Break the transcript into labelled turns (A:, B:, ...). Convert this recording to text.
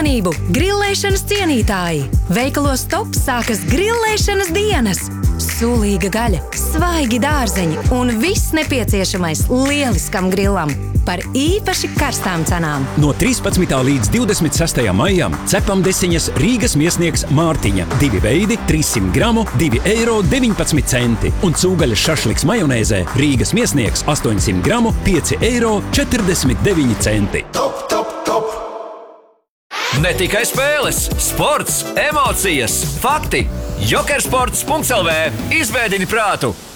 A: Uzmanību! Grillēšanas cienītāji! Veikalos Top sākas grillēšanas dienas! Sulīga gaļa, svaigi dārzeņi un viss nepieciešamais lieliskam grillam par īpaši karstām cenām.
B: No 13. līdz 26. maijam cepam desiņas Rīgas miesnieks Mārtiņa. 2 veidi, 300 gramu, 2,19 eiro. Un cūgaļas šašliks majonēzē Rīgas miesnieks 800 gramu, 5,49 eiro.
C: Top, top, top!
D: Ne tikai spēles, sports, emocijas, fakti. Jokersports.lv. Izvēdini prātu!